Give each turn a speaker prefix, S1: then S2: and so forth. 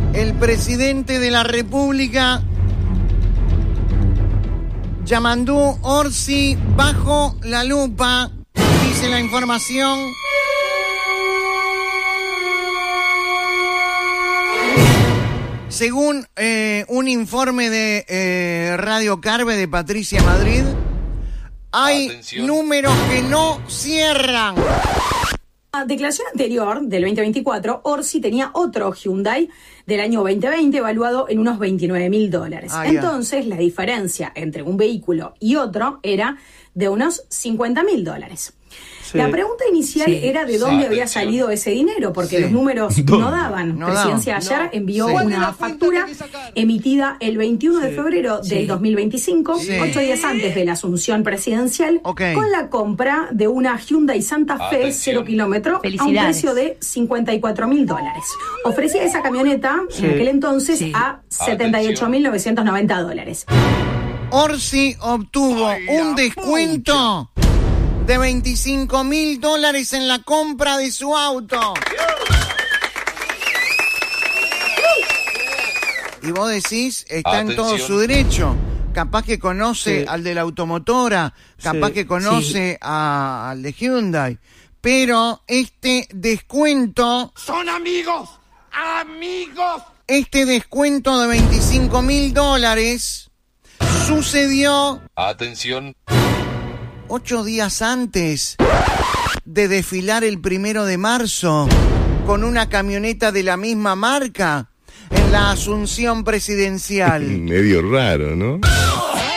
S1: El presidente de la República, Yamandú Orsi, bajo la lupa, dice la información. Según un informe de Radio Carve de Patricia Madrid, hay números que no cierran.
S2: La declaración anterior, del 2024, Orsi tenía otro Hyundai del año 2020 evaluado en unos $29.000. Entonces, la diferencia entre un vehículo y otro era de unos $50.000. Sí. La pregunta inicial era de dónde había salido ese dinero, porque los números no daban. Presidencia ayer envió una factura emitida el 21 de febrero del 2025, 8 días antes de la asunción presidencial, con la compra de una Hyundai Santa Fe 0 kilómetro a un precio de $54.000. Ofrecía esa camioneta en aquel entonces a $78.990.
S1: Orsi obtuvo un descuento de $25.000 en la compra de su auto. Y vos decís, está en todo su derecho. Capaz que conoce al de la automotora, capaz que conoce al de Hyundai. Pero este descuento...
S3: ¡Son amigos! ¡Amigos!
S1: Este descuento de $25.000 sucedió...
S4: Atención.
S1: 8 días antes de desfilar el 1 de marzo con una camioneta de la misma marca en la asunción presidencial.
S5: Medio raro, ¿no?